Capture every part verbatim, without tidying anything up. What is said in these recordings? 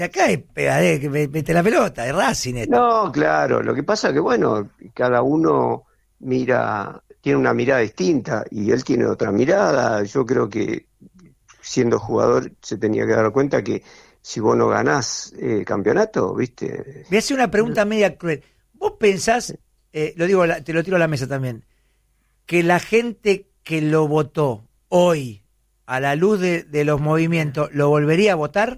acá es pegadé, que mete la pelota, es Racing esto. No, claro, lo que pasa es que, bueno, cada uno mira, tiene una mirada distinta y él tiene otra mirada. Yo creo que siendo jugador se tenía que dar cuenta que si vos no ganás eh, campeonato, ¿viste? Me hace una pregunta media cruel. ¿Vos pensás, eh, lo digo, te lo tiro a la mesa también, que la gente que lo votó hoy, a la luz de, de los movimientos, lo volvería a votar?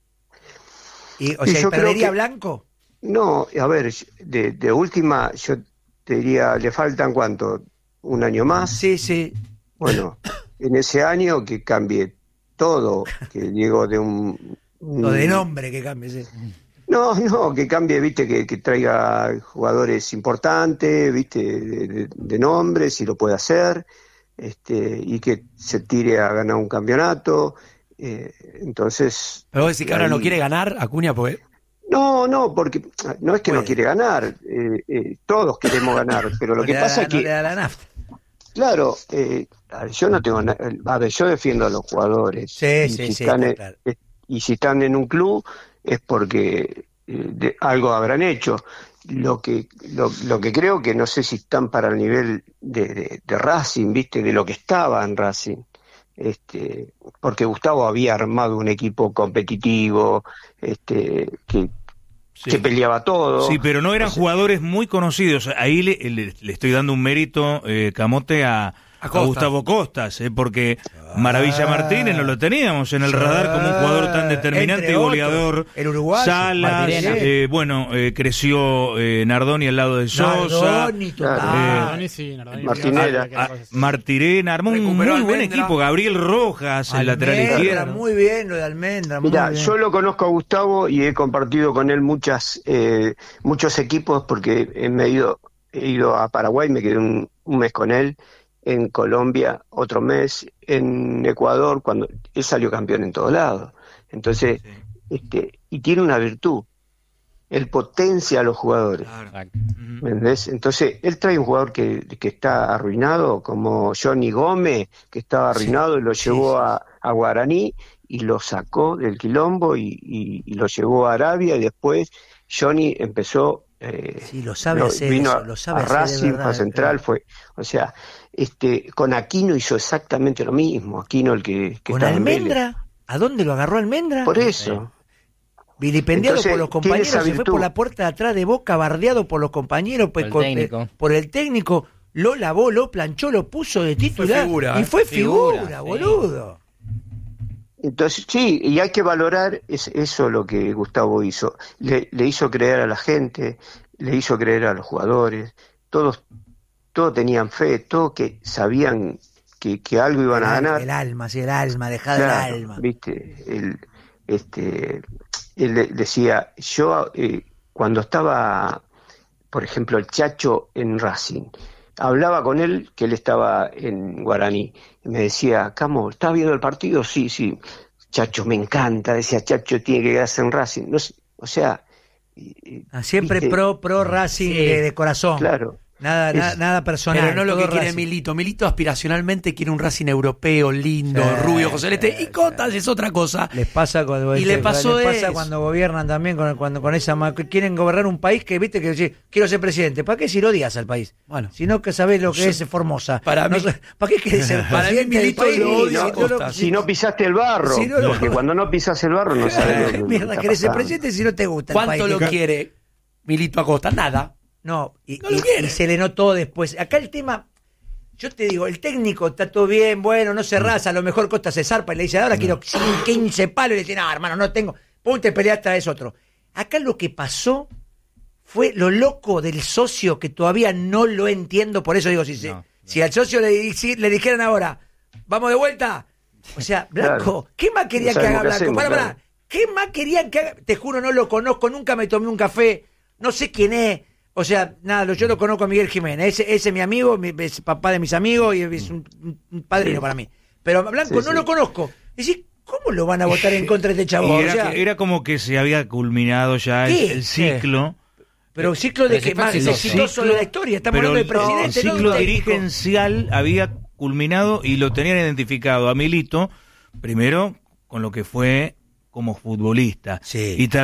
Y, o sea, ¿y perdería que, blanco? No, a ver, de, de última, yo te diría, ¿le faltan cuánto? ¿Un año más? Sí, sí. Bueno, en ese año que cambie todo, que digo de un... Lo de nombre que cambie, sí. No, no, que cambie, viste, que, que traiga jugadores importantes, viste, de, de, de nombre, si lo puede hacer, este, y que se tire a ganar un campeonato, eh, entonces... Pero vos decís que ahora ahí... no quiere ganar, Acuña, porque... No, no, porque no es que Puede. no quiere ganar, eh, eh, todos queremos ganar, pero lo no que pasa da, es que... No le da la nafta. Claro, eh, yo no tengo nada, a ver, yo defiendo a los jugadores. Sí, y sí, si sí, están está en, claro. Y si están en un club es porque eh, de, algo habrán hecho. Lo que lo, lo que creo que no sé si están para el nivel de, de, de Racing, viste, de lo que estaba en Racing. Este, porque Gustavo había armado un equipo competitivo, este, que Sí. que peleaba todo. Sí, pero no eran o sea, jugadores muy conocidos. Ahí le, le, le estoy dando un mérito, eh, Camote, a, a, a Gustavo Costas, eh, porque ah, Maravilla Martínez no lo teníamos en el sí, radar como un jugador tan determinante y goleador. Otros, el uruguayo. Salas, eh, bueno, eh, creció eh, Nardoni al lado de Sosa. Nardoni, total. Eh, sí, Nardoni, Martinera. A, a, Martirena, armó un muy Almendra. Buen equipo. Gabriel Rojas, el lateral izquierdo. Muy bien, lo de Almendra. Mira, yo lo conozco a Gustavo y he compartido con él muchas eh, muchos equipos porque he, me he, ido, he ido a Paraguay, me quedé un, un mes con él, en Colombia otro mes, en Ecuador, cuando él salió campeón en todos lados. Entonces, sí. este, y tiene una virtud, él potencia a los jugadores. Claro. ¿Me entendés? Entonces, él trae un jugador que, que está arruinado, como Johnny Gómez, que estaba arruinado sí. y lo llevó sí, sí. A, a Guaraní y lo sacó del quilombo y, y, y lo llevó a Arabia y después Johnny empezó... Eh, sí, lo sabe no, hacer vino eso, lo sabe a hacer Racing, verdad, a Central, fue, o sea, este, con Aquino hizo exactamente lo mismo, Aquino el que, que ¿Con Almendra? ¿A dónde lo agarró Almendra? Por eso. Vilipendiado por los compañeros, se fue por la puerta de atrás de Boca, bardeado por los compañeros, pues, por, el con, eh, por el técnico, lo lavó, lo planchó, lo puso de titular, fue figura, y fue figura, figura boludo. Sí. Entonces, sí, y hay que valorar es, eso lo que Gustavo hizo. Le, le hizo creer a la gente, le hizo creer a los jugadores, todos, todos tenían fe, todos que sabían que, que algo iban el, a ganar. El alma, sí, el alma, dejar claro, el alma. Viste, el, este, él decía, yo eh, cuando estaba, por ejemplo, el Chacho en Racing, hablaba con él, que él estaba en Guaraní, y me decía, Camo, ¿estás viendo el partido? Sí, sí. Chacho, me encanta. Decía, Chacho tiene que quedarse en Racing. No, o sea... Ah, siempre ¿viste? pro pro Racing sí. de, de corazón. Claro. Nada, es, nada, nada personal. Pero no lo que Racing. quiere Milito. Milito aspiracionalmente quiere un Racing europeo, lindo, sí, rubio, José Lete. Sí, y Cotas sí. es otra cosa. Les pasa cuando, y este, le pasó les pasa es... cuando gobiernan también con, cuando, con esa... Quieren gobernar un país que, viste, que decir, quiero ser presidente. ¿Para qué si lo odias al país? Bueno. Si no que sabés lo que yo, es Formosa. Para no, mí... ¿Para qué querés ser para mí Milito país? lo odia no, a Costa. Si no pisaste el barro. Si no, porque no. cuando no pisas el barro no sabes lo que mierda, querés ser presidente si no te gusta el país. ¿Cuánto lo quiere Milito Acosta? Nada. No, y, no y, y se le notó después. Acá el tema, yo te digo, el técnico está todo bien, bueno, no se raza, a lo mejor Costa se zarpa y le dice, ahora no. quiero quince palos, y le dice, no, hermano, no tengo, pum, te peleas, traes otro. Acá lo que pasó fue lo loco del socio, que todavía no lo entiendo, por eso digo, si, se, no, si al socio le, si, le dijeran ahora, vamos de vuelta, o sea, Blanco, claro. ¿qué más querían no que haga Blanco? Hacemos, para, para, claro. ¿Qué más querían que haga? Te juro, no lo conozco, nunca me tomé un café, no sé quién es. O sea, nada, yo lo conozco a Miguel Jiménez, ese, ese es mi amigo, mi, es papá de mis amigos y es un, un padrino sí. para mí. Pero a Blanco sí, no sí. lo conozco. Decís, ¿cómo lo van a votar en contra de este chabón? Era, o sea, era como que se había culminado ya el, el ciclo. Pero ciclo de que más exitoso de la historia, estamos hablando del presidente. El ciclo no dirigencial había culminado y lo tenían identificado a Milito, primero con lo que fue como futbolista. Sí. Y